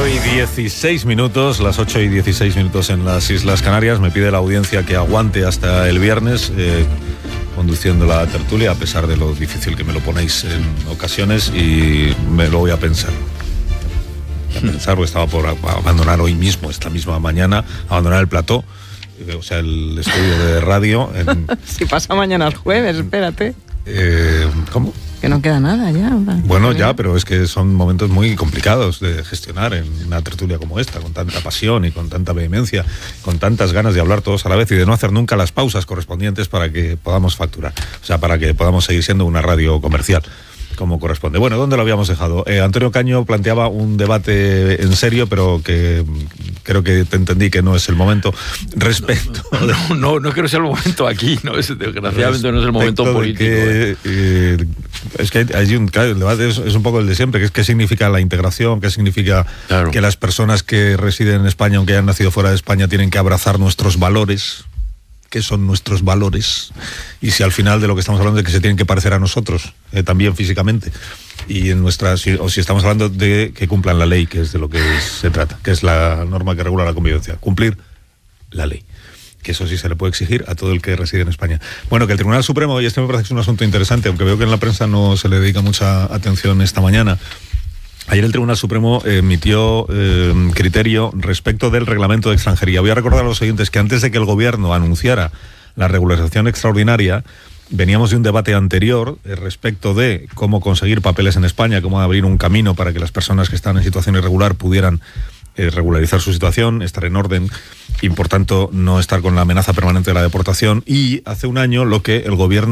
8:16, las 8:16 en las Islas Canarias. Me pide la audiencia que aguante hasta el viernes conduciendo la tertulia, a pesar de lo difícil que me lo ponéis en ocasiones, y me lo voy a pensar. Porque estaba por abandonar hoy mismo, esta misma mañana, abandonar el plató, o sea, el estudio de radio. Si pasa mañana el jueves, espérate. ¿Cómo? Que no queda nada ya. Bueno, ya, pero es que son momentos muy complicados de gestionar en una tertulia como esta, con tanta pasión y con tanta vehemencia, con tantas ganas de hablar todos a la vez y de no hacer nunca las pausas correspondientes para que podamos facturar, o sea, para que podamos seguir siendo una radio comercial como corresponde. Bueno, ¿dónde lo habíamos dejado? Antonio Caño planteaba un debate en serio, pero que creo que te entendí que no es el momento. Respecto... No es que no sea el momento aquí, desgraciadamente no es el momento político. Es que hay el debate es un poco el de siempre, que es qué significa la integración, qué significa que las personas que residen en España, aunque hayan nacido fuera de España, tienen que abrazar nuestros valores. ¿Qué son nuestros valores? Y si al final de lo que estamos hablando es de que se tienen que parecer a nosotros, también físicamente, y o si estamos hablando de que cumplan la ley, que es de lo que se trata, que es la norma que regula la convivencia, cumplir la ley, que eso sí se le puede exigir a todo el que reside en España. Bueno, que el Tribunal Supremo, y este me parece que es un asunto interesante, aunque veo que en la prensa no se le dedica mucha atención esta mañana. Ayer el Tribunal Supremo emitió criterio respecto del reglamento de extranjería. Voy a recordar a los oyentes que antes de que el Gobierno anunciara la regularización extraordinaria, veníamos de un debate anterior respecto de cómo conseguir papeles en España, cómo abrir un camino para que las personas que están en situación irregular pudieran regularizar su situación, estar en orden y, por tanto, no estar con la amenaza permanente de la deportación. Y hace un año lo que el Gobierno